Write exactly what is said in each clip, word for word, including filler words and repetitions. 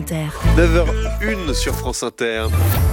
Inter. neuf heures une sur France Inter.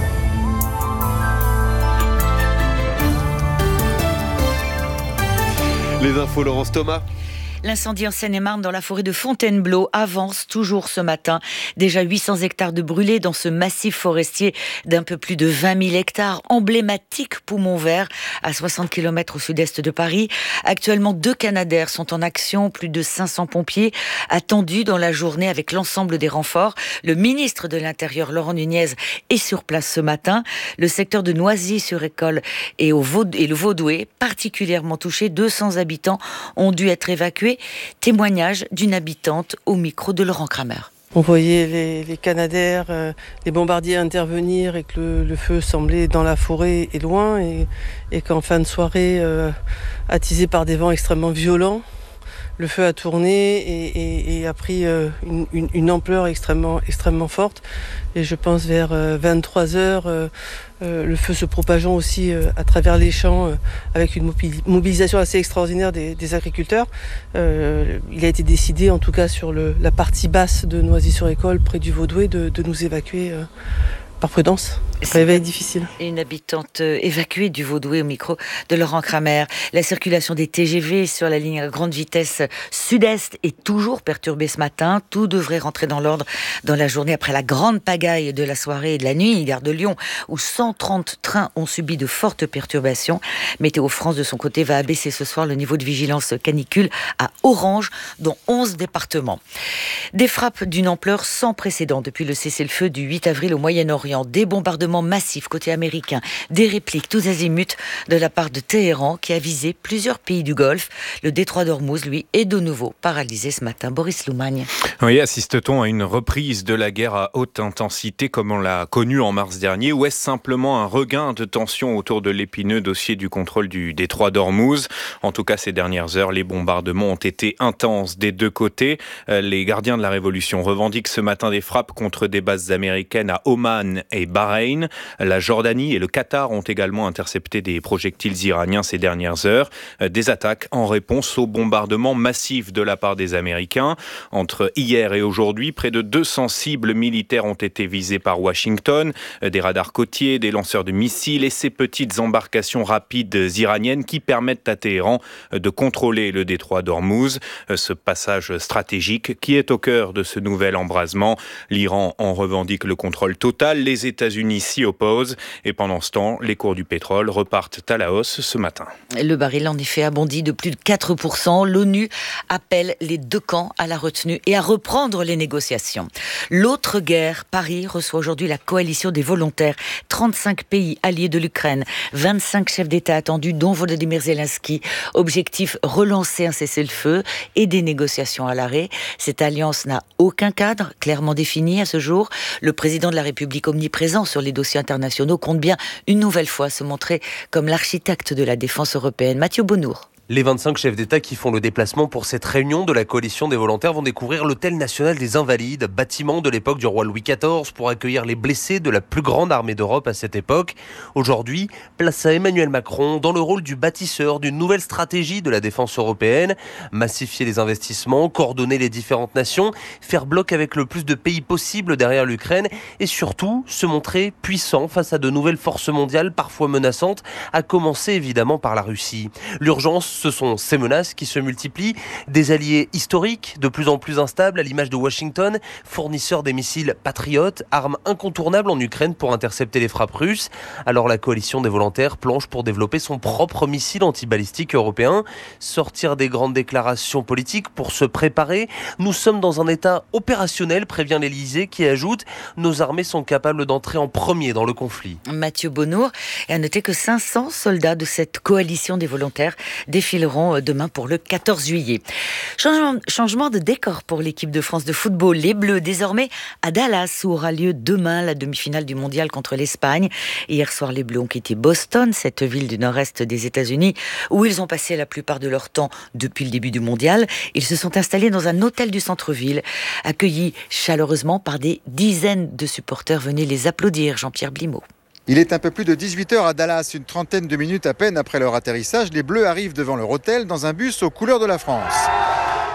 Les infos, Laurence Thomas. L'incendie en Seine-et-Marne dans la forêt de Fontainebleau avance toujours ce matin. Déjà huit cents hectares de brûlés dans ce massif forestier d'un peu plus de vingt mille hectares, emblématique poumon vert à soixante kilomètres au sud-est de Paris. Actuellement, deux Canadair sont en action, plus de cinq cents pompiers attendus dans la journée avec l'ensemble des renforts. Le ministre de l'Intérieur, Laurent Nunez, est sur place ce matin. Le secteur de Noisy-sur-École et, au Vaud- et le Vaudoué, particulièrement touché, deux cents habitants ont dû être évacués. Témoignage d'une habitante au micro de Laurent Kramer. On voyait les, les Canadair, euh, les bombardiers intervenir et que le, le feu semblait dans la forêt et loin et, et qu'en fin de soirée, euh, attisé par des vents extrêmement violents, le feu a tourné et, et, et a pris euh, une, une, une ampleur extrêmement, extrêmement forte. Et je pense vers euh, vingt-trois heures, euh, euh, le feu se propageant aussi euh, à travers les champs euh, avec une mobilisation assez extraordinaire des, des agriculteurs. Euh, il a été décidé, en tout cas sur le, la partie basse de Noisy-sur-École, près du Vaudoué, de, de nous évacuer euh, par prudence. Ça va être difficile. Et une habitante évacuée du Vaudoué au micro de Laurent Kramer. La circulation des T G V sur la ligne à grande vitesse sud-est est toujours perturbée ce matin. Tout devrait rentrer dans l'ordre dans la journée après la grande pagaille de la soirée et de la nuit. Gare de Lyon, où cent trente trains ont subi de fortes perturbations. Météo France, de son côté, va abaisser ce soir le niveau de vigilance canicule à orange, dans onze départements. Des frappes d'une ampleur sans précédent depuis le cessez-le-feu du huit avril au Moyen-Orient. Des bombardements massif côté américain, des répliques tous azimuts de la part de Téhéran qui a visé plusieurs pays du Golfe. Le détroit d'Ormuz, lui, est de nouveau paralysé ce matin. Boris Loumagne. Oui, assiste-t-on à une reprise de la guerre à haute intensité comme on l'a connu en mars dernier, ou est-ce simplement un regain de tension autour de l'épineux dossier du contrôle du détroit d'Ormuz? En tout cas, ces dernières heures, les bombardements ont été intenses des deux côtés. Les gardiens de la révolution revendiquent ce matin des frappes contre des bases américaines à Oman et Bahreïn. La Jordanie et le Qatar ont également intercepté des projectiles iraniens ces dernières heures. Des attaques en réponse aux bombardements massifs de la part des Américains. Entre hier et aujourd'hui, près de deux cents cibles militaires ont été visées par Washington. Des radars côtiers, des lanceurs de missiles et ces petites embarcations rapides iraniennes qui permettent à Téhéran de contrôler le détroit d'Ormuz. Ce passage stratégique qui est au cœur de ce nouvel embrasement. L'Iran en revendique le contrôle total. Les États-Unis s'y opposent et pendant ce temps, les cours du pétrole repartent à la hausse ce matin. Le baril en effet a bondi de plus de quatre pour cent. L'ONU appelle les deux camps à la retenue et à reprendre les négociations. L'autre guerre, Paris reçoit aujourd'hui la coalition des volontaires. trente-cinq pays alliés de l'Ukraine, vingt-cinq chefs d'État attendus, dont Volodymyr Zelensky. Objectif, relancer un cessez-le-feu et des négociations à l'arrêt. Cette alliance n'a aucun cadre clairement défini à ce jour. Le président de la République, omniprésent sur les dossiers internationaux, compte bien une nouvelle fois se montrer comme l'architecte de la défense européenne. Mathieu Bonnour. Les vingt-cinq chefs d'État qui font le déplacement pour cette réunion de la coalition des volontaires vont découvrir l'hôtel national des Invalides, bâtiment de l'époque du roi Louis quatorze pour accueillir les blessés de la plus grande armée d'Europe à cette époque. Aujourd'hui, place à Emmanuel Macron dans le rôle du bâtisseur d'une nouvelle stratégie de la défense européenne. Massifier les investissements, coordonner les différentes nations, faire bloc avec le plus de pays possible derrière l'Ukraine et surtout se montrer puissant face à de nouvelles forces mondiales parfois menaçantes, à commencer évidemment par la Russie. L'urgence, ce sont ces menaces qui se multiplient, des alliés historiques de plus en plus instables à l'image de Washington, fournisseur des missiles patriotes, armes incontournables en Ukraine pour intercepter les frappes russes. Alors la coalition des volontaires planche pour développer son propre missile antibalistique européen, sortir des grandes déclarations politiques pour se préparer. Nous sommes dans un état opérationnel, prévient l'Élysée, qui ajoute « Nos armées sont capables d'entrer en premier dans le conflit ». Mathieu Bonnour, et à noter que cinq cents soldats de cette coalition des volontaires défileront demain pour le quatorze juillet. Changement, changement de décor pour l'équipe de France de football. Les Bleus, désormais à Dallas, où aura lieu demain la demi-finale du mondial contre l'Espagne. Hier soir, les Bleus ont quitté Boston, cette ville du nord-est des États-Unis, où ils ont passé la plupart de leur temps depuis le début du mondial. Ils se sont installés dans un hôtel du centre-ville, accueillis chaleureusement par des dizaines de supporters. Venez les applaudir, Jean-Pierre Blimaud. Il est un peu plus de dix-huit heures à Dallas, une trentaine de minutes à peine après leur atterrissage. Les Bleus arrivent devant leur hôtel dans un bus aux couleurs de la France.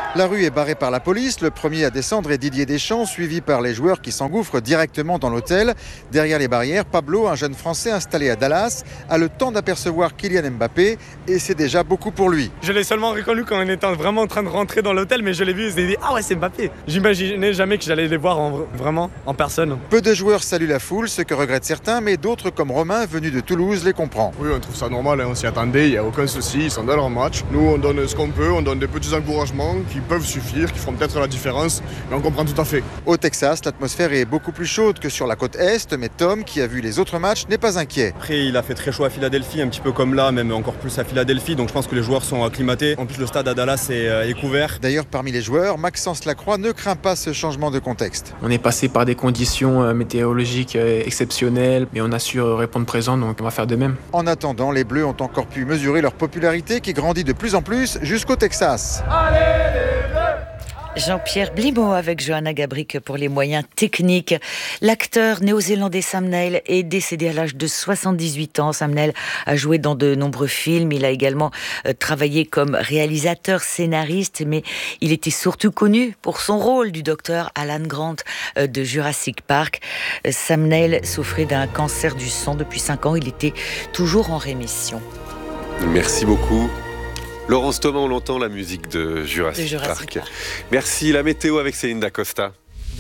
La rue est barrée par la police. Le premier à descendre est Didier Deschamps, suivi par les joueurs qui s'engouffrent directement dans l'hôtel. Derrière les barrières, Pablo, un jeune Français installé à Dallas, a le temps d'apercevoir Kylian Mbappé et c'est déjà beaucoup pour lui. Je l'ai seulement reconnu quand on était vraiment en train de rentrer dans l'hôtel, mais je l'ai vu et je dit ah ouais, c'est Mbappé. J'imaginais jamais que j'allais les voir en, vraiment en personne. Peu de joueurs saluent la foule, ce que regrettent certains, mais d'autres comme Romain, venu de Toulouse, les comprend. Oui, on trouve ça normal, hein, on s'y attendait, il n'y a aucun souci, ils sont dans leur match. Nous, on donne ce qu'on peut, on donne des petits encouragements qui peuvent suffire, qui font peut-être la différence, mais on comprend tout à fait. Au Texas, l'atmosphère est beaucoup plus chaude que sur la côte Est, mais Tom, qui a vu les autres matchs, n'est pas inquiet. Après, il a fait très chaud à Philadelphie, un petit peu comme là, même encore plus à Philadelphie, donc je pense que les joueurs sont acclimatés. En plus, le stade à Dallas est, euh, est couvert. D'ailleurs, parmi les joueurs, Maxence Lacroix ne craint pas ce changement de contexte. On est passé par des conditions météorologiques exceptionnelles, mais on a su répondre présent, donc on va faire de même. En attendant, les Bleus ont encore pu mesurer leur popularité qui grandit de plus en plus jusqu'au Texas. Allez les Bleus! Jean-Pierre Blimaud avec Johanna Gabrick pour les moyens techniques. L'acteur néo-zélandais Sam Neill est décédé à l'âge de soixante-dix-huit ans. Sam Neill a joué dans de nombreux films. Il a également euh, travaillé comme réalisateur, scénariste, mais il était surtout connu pour son rôle du docteur Alan Grant euh, de Jurassic Park. Euh, Sam Neill souffrait d'un cancer du sang depuis cinq ans. Il était toujours en rémission. Merci beaucoup. Laurence Thomas, on l'entend, la musique de Jurassic, de Jurassic Park. Park. Merci. La météo avec Céline Dacosta.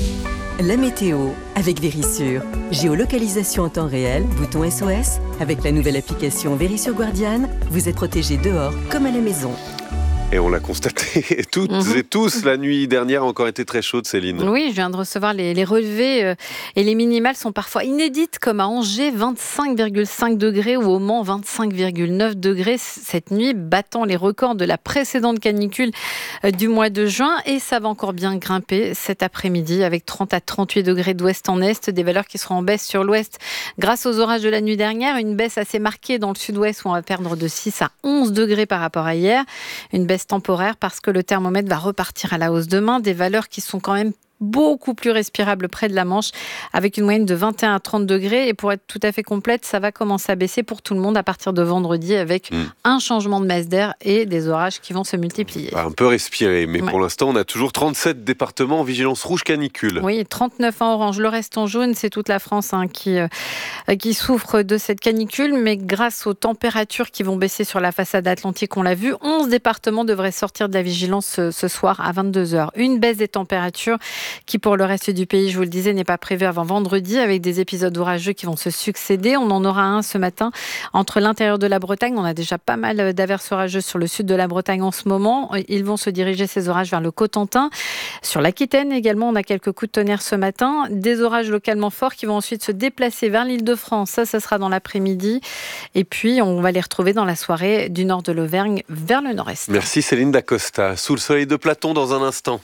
La météo avec Vérissure. Géolocalisation en temps réel, bouton S O S. Avec la nouvelle application Vérissure Guardian, vous êtes protégé dehors comme à la maison. Et on l'a constaté toutes mmh. et tous, la nuit dernière a encore été très chaude, Céline. Oui, je viens de recevoir les, les relevés euh, et les minimales sont parfois inédites, comme à Angers, vingt-cinq virgule cinq degrés ou au Mans, vingt-cinq virgule neuf degrés cette nuit, battant les records de la précédente canicule euh, du mois de juin. Et ça va encore bien grimper cet après-midi avec trente à trente-huit degrés d'ouest en est, des valeurs qui seront en baisse sur l'ouest grâce aux orages de la nuit dernière. Une baisse assez marquée dans le sud-ouest où on va perdre de six à onze degrés par rapport à hier. Une baisse temporaire parce que le thermomètre va repartir à la hausse demain. Des valeurs qui sont quand même beaucoup plus respirable près de la Manche, avec une moyenne de vingt et un à trente degrés. Et pour être tout à fait complète, ça va commencer à baisser pour tout le monde à partir de vendredi, avec mmh. un changement de masse d'air et des orages qui vont se multiplier. Un peu respirer, mais ouais. pour l'instant, on a toujours trente-sept départements en vigilance rouge canicule. Oui, trente-neuf en orange. Le reste en jaune, c'est toute la France hein, qui, euh, qui souffre de cette canicule. Mais grâce aux températures qui vont baisser sur la façade atlantique, on l'a vu, onze départements devraient sortir de la vigilance ce, ce soir à vingt-deux heures. Une baisse des températures qui pour le reste du pays, je vous le disais, n'est pas prévu avant vendredi, avec des épisodes orageux qui vont se succéder. On en aura un ce matin entre l'intérieur de la Bretagne. On a déjà pas mal d'averses orageuses sur le sud de la Bretagne en ce moment. Ils vont se diriger, ces orages, vers le Cotentin. Sur l'Aquitaine également, on a quelques coups de tonnerre ce matin. Des orages localement forts qui vont ensuite se déplacer vers l'Île-de-France. Ça, ça sera dans l'après-midi. Et puis, on va les retrouver dans la soirée du nord de l'Auvergne vers le nord-est. Merci Céline Dacosta. Sous le soleil de Platon dans un instant.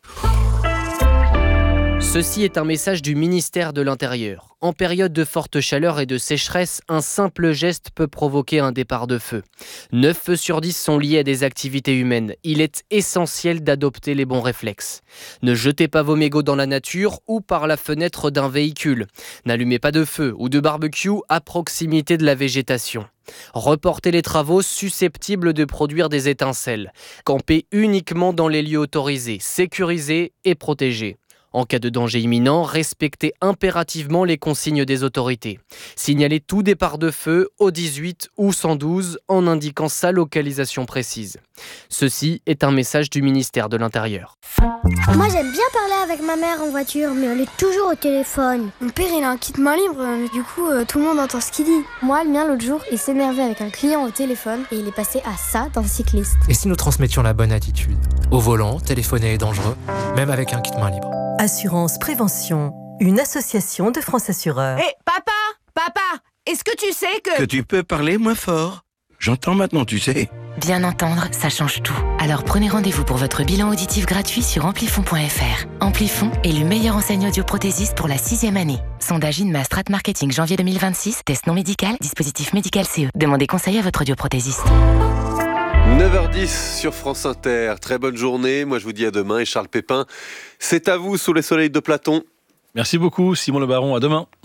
Ceci est un message du ministère de l'Intérieur. En période de forte chaleur et de sécheresse, un simple geste peut provoquer un départ de feu. neuf feux sur dix sont liés à des activités humaines. Il est essentiel d'adopter les bons réflexes. Ne jetez pas vos mégots dans la nature ou par la fenêtre d'un véhicule. N'allumez pas de feu ou de barbecue à proximité de la végétation. Reportez les travaux susceptibles de produire des étincelles. Campez uniquement dans les lieux autorisés, sécurisés et protégés. En cas de danger imminent, respectez impérativement les consignes des autorités. Signalez tout départ de feu au dix-huit ou cent douze en indiquant sa localisation précise. Ceci est un message du ministère de l'Intérieur. Moi j'aime bien parler avec ma mère en voiture, mais elle est toujours au téléphone. Mon père il a un kit main libre, du coup euh, tout le monde entend ce qu'il dit. Moi le mien l'autre jour, il s'énervait avec un client au téléphone et il est passé à ça d'un cycliste. Et si nous transmettions la bonne attitude ? Au volant, téléphoner est dangereux, même avec un kit main libre. Assurance Prévention, une association de France Assureurs. Hé, hey, papa, papa, est-ce que tu sais que... Que tu peux parler moins fort ? J'entends maintenant, tu sais. Bien entendre, ça change tout. Alors prenez rendez-vous pour votre bilan auditif gratuit sur amplifon point f r. Amplifon est le meilleur enseigne audioprothésiste pour la sixième année. Sondage Inma Strat Marketing janvier deux mille vingt-six. Test non médical, dispositif médical C E. Demandez conseil à votre audioprothésiste. neuf heures dix sur France Inter. Très bonne journée. Moi, je vous dis à demain. Et Charles Pépin, c'est à vous sous les soleils de Platon. Merci beaucoup, Simon Le Baron. À demain.